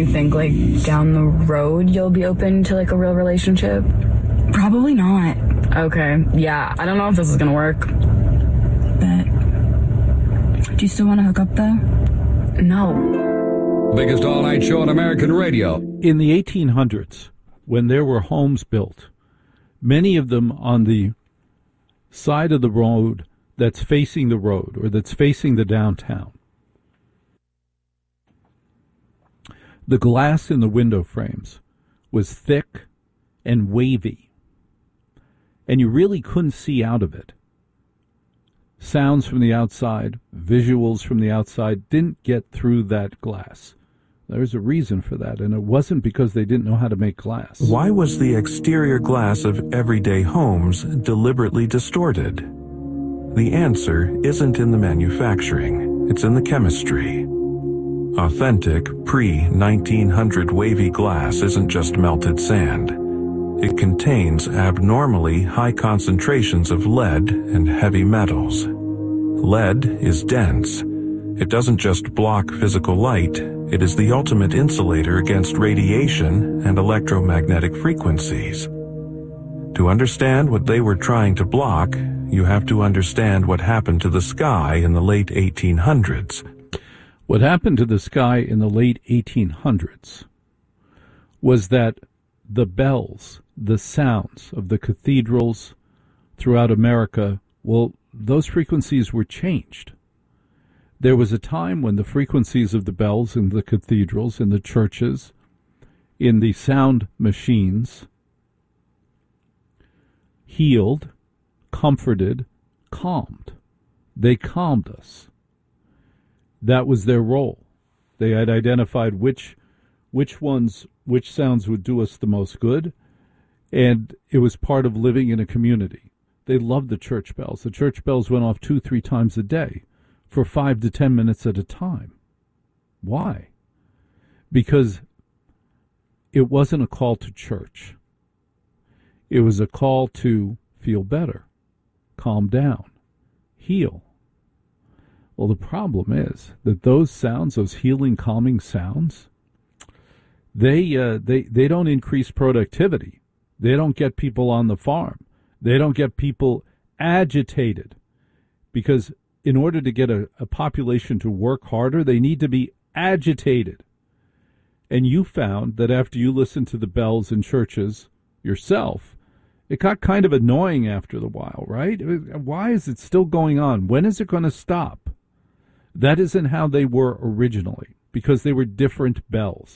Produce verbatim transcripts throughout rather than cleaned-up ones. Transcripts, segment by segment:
you think, like, down the road you'll be open to, like, a real relationship? Probably not. Okay, yeah, I don't know if this is gonna work. Bet. Do you still want to hook up, though? No. Biggest all-night show on American radio. In the eighteen hundreds, when there were homes built, many of them on the side of the road that's facing the road or that's facing the downtown, the glass in the window frames was thick and wavy, and you really couldn't see out of it. Sounds from the outside, visuals from the outside didn't get through that glass. There's a reason for that, and it wasn't because they didn't know how to make glass. Why was the exterior glass of everyday homes deliberately distorted? The answer isn't in the manufacturing, it's in the chemistry. Authentic, pre nineteen hundred wavy glass isn't just melted sand. It contains abnormally high concentrations of lead and heavy metals. Lead is dense. It doesn't just block physical light, it is the ultimate insulator against radiation and electromagnetic frequencies. To understand what they were trying to block, you have to understand what happened to the sky in the late eighteen hundreds. What happened to the sky in the late eighteen hundreds was that the bells, the sounds of the cathedrals throughout America, well, those frequencies were changed. There was a time when the frequencies of the bells in the cathedrals, in the churches, in the sound machines, healed, comforted, calmed. They calmed us. That was their role. They had identified which which ones, which sounds would do us the most good, and it was part of living in a community. They loved the church bells. The church bells went off two, three times a day for five to ten minutes at a time. Why? Because it wasn't a call to church. It was a call to feel better, calm down, heal. Well, the problem is that those sounds, those healing, calming sounds, they uh, they they don't increase productivity. They don't get people on the farm. They don't get people agitated, because in order to get a, a population to work harder, they need to be agitated. And you found that after you listened to the bells in churches yourself, it got kind of annoying after the while, right? Why is it still going on? When is it going to stop? That isn't how they were originally, because they were different bells.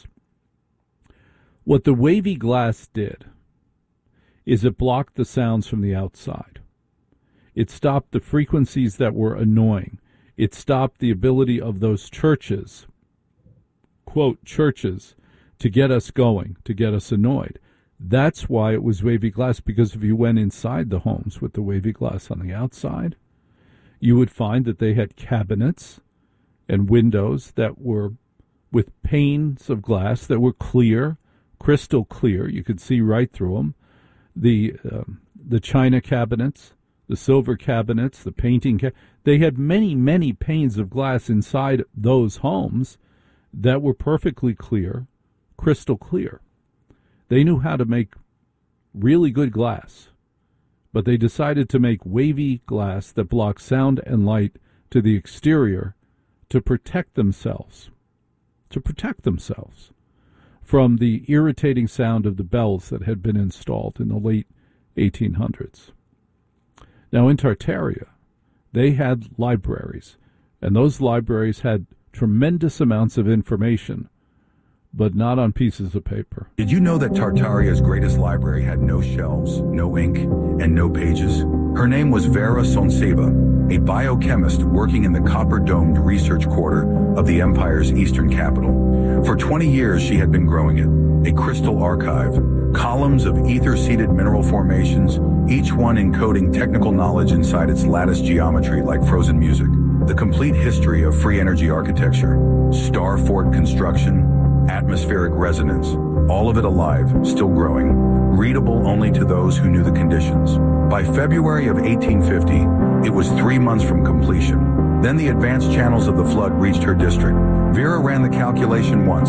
What the wavy glass did is it blocked the sounds from the outside. It stopped the frequencies that were annoying. It stopped the ability of those churches, quote, churches, to get us going, to get us annoyed. That's why it was wavy glass, because if you went inside the homes with the wavy glass on the outside, you would find that they had cabinets and windows that were with panes of glass that were clear, crystal clear. You could see right through them. The um, the china cabinets, the silver cabinets, the painting ca- they had many, many panes of glass inside those homes that were perfectly clear, crystal clear. They knew how to make really good glass, but they decided to make wavy glass that blocked sound and light to the exterior to protect themselves, to protect themselves from the irritating sound of the bells that had been installed in the late eighteen hundreds. Now, in Tartaria, they had libraries, and those libraries had tremendous amounts of information, but not on pieces of paper. Did you know that Tartaria's greatest library had no shelves, no ink, and no pages? Her name was Vera Sonseva, a biochemist working in the copper-domed research quarter of the empire's eastern capital. For twenty years, she had been growing it, a crystal archive, columns of ether-seeded mineral formations, each one encoding technical knowledge inside its lattice geometry like frozen music. The complete history of free energy architecture, star fort construction, atmospheric resonance, all of it alive, still growing, readable only to those who knew the conditions. By February of eighteen fifty, it was three months from completion. Then the advanced channels of the flood reached her district. Vera ran the calculation once.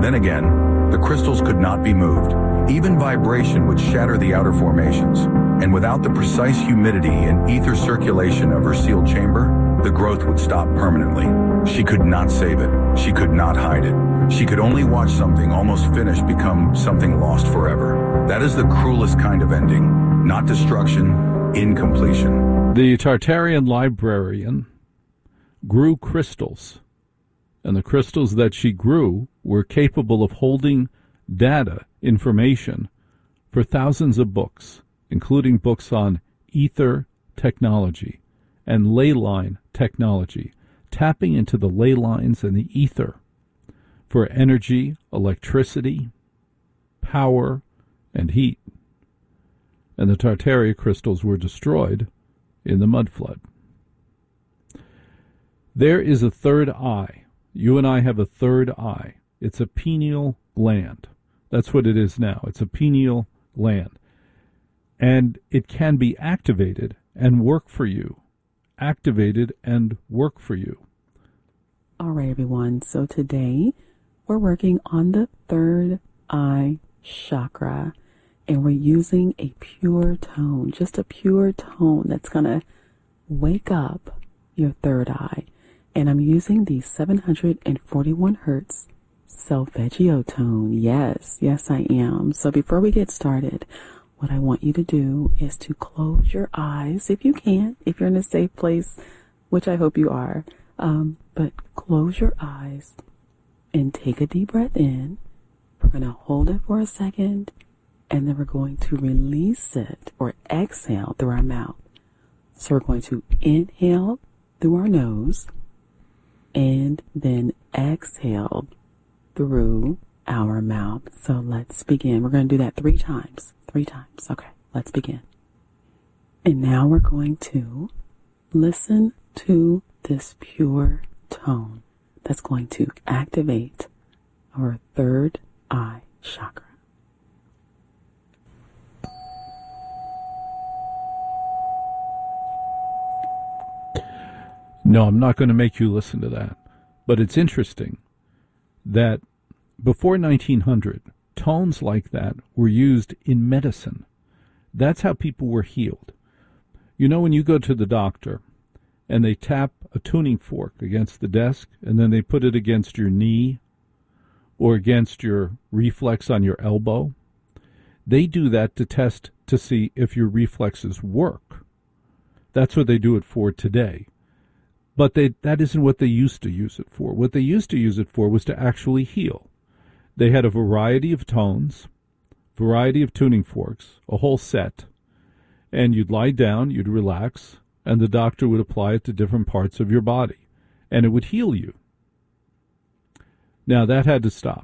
Then again, the crystals could not be moved. Even vibration would shatter the outer formations, and without the precise humidity and ether circulation of her sealed chamber, the growth would stop permanently. She could not save it. She could not hide it. She could only watch something almost finished become something lost forever. That is the cruelest kind of ending. Not destruction, incompletion. The Tartarian librarian grew crystals, and the crystals that she grew were capable of holding data, information, for thousands of books, including books on ether technology and ley line technology, tapping into the ley lines and the ether for energy, electricity, power, and heat. And the Tartaria crystals were destroyed in the mud flood. There is a third eye. You and I have a third eye. It's a pineal gland. That's what it is now. It's a pineal gland. And it can be activated and work for you. Activated and work for you. All right, everyone. So today we're working on the third eye chakra, and we're using a pure tone, just a pure tone that's going to wake up your third eye. And I'm using the seven hundred forty-one hertz solfeggio tone. Yes, yes, I am. So before we get started, what I want you to do is to close your eyes if you can, if you're in a safe place, which I hope you are. Um, but close your eyes and take a deep breath in. We're going to hold it for a second, and then we're going to release it or exhale through our mouth. So we're going to inhale through our nose and then exhale through our mouth. So let's begin. We're going to do that three times. Three times. Okay, let's begin. And now we're going to listen to this pure tone that's going to activate our third eye chakra. No, I'm not going to make you listen to that. But it's interesting that before nineteen hundred, tones like that were used in medicine. That's how people were healed. You know, when you go to the doctor and they tap a tuning fork against the desk and then they put it against your knee or against your reflex on your elbow, they do that to test to see if your reflexes work. That's what they do it for today. But they, that isn't what they used to use it for. What they used to use it for was to actually heal. They had a variety of tones, variety of tuning forks, a whole set, and you'd lie down, you'd relax, and the doctor would apply it to different parts of your body, and it would heal you. Now, that had to stop.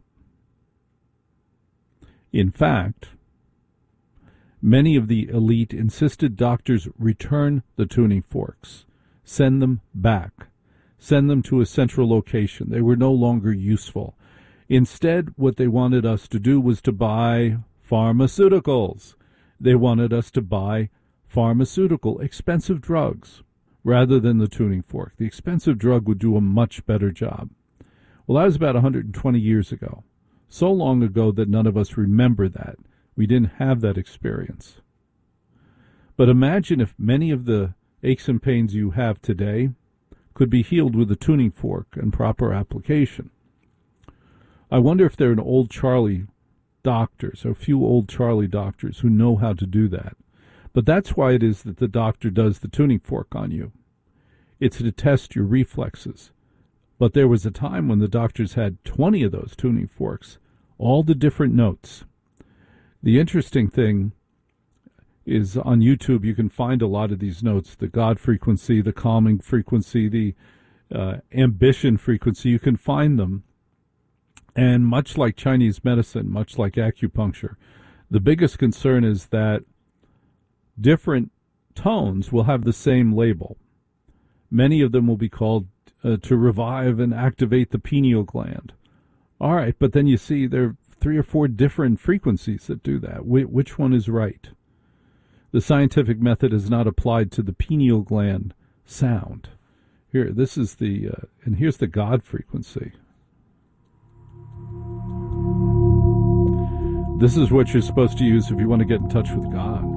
In fact, many of the elite insisted doctors return the tuning forks, send them back, send them to a central location. They were no longer useful. Instead, what they wanted us to do was to buy pharmaceuticals. They wanted us to buy pharmaceutical, expensive drugs, rather than the tuning fork. The expensive drug would do a much better job. Well, that was about one hundred twenty years ago. So long ago that none of us remember that. We didn't have that experience. But imagine if many of the aches and pains you have today could be healed with a tuning fork and proper application. I wonder if there are an old Charlie doctors, or a few old Charlie doctors who know how to do that. But that's why it is that the doctor does the tuning fork on you. It's to test your reflexes. But there was a time when the doctors had twenty of those tuning forks, all the different notes. The interesting thing is on YouTube you can find a lot of these notes, the God frequency, the calming frequency, the uh, ambition frequency. You can find them. And much like Chinese medicine, much like acupuncture, the biggest concern is that different tones will have the same label. Many of them will be called uh, to revive and activate the pineal gland. All right, but then you see there are three or four different frequencies that do that. Wh- which one is right? The scientific method is not applied to the pineal gland sound. Here, this is the, uh, and here's the God frequency. This is what you're supposed to use if you want to get in touch with God.